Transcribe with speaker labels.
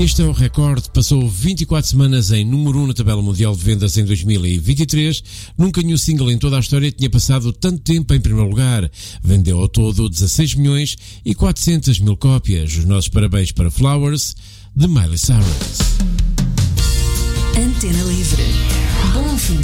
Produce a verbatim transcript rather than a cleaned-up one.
Speaker 1: E este é o recorde. Passou vinte e quatro semanas em número um na tabela mundial de vendas em dois mil e vinte e três. Nunca nenhum single em toda a história tinha passado tanto tempo em primeiro lugar. Vendeu ao todo dezasseis milhões e quatrocentas mil cópias. Os nossos parabéns para Flowers, de Miley Cyrus.
Speaker 2: Antena Livre. Bom fim